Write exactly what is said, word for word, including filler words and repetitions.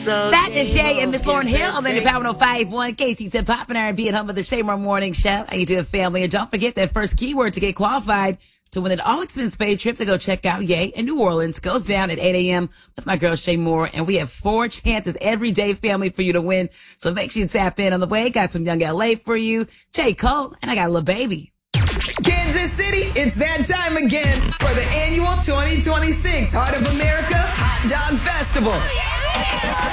That is Shay and Miss Lauren Hill on the Power oh five one. Casey said, Poppin' R and B at home of the Shaymore Morning Show. How you doing, family? And don't forget that first keyword to get qualified to win an all-expense-paid trip to go check out Ye in New Orleans goes down at eight a.m. with my girl Shay Moore. And we have four chances every day, family, for you to win. So make sure you tap in on the way. Got some Young L A for you, J. Cole, and I got a little baby. Kansas City, it's that time again for the annual twenty twenty-six Heart of America Hot Dog Festival.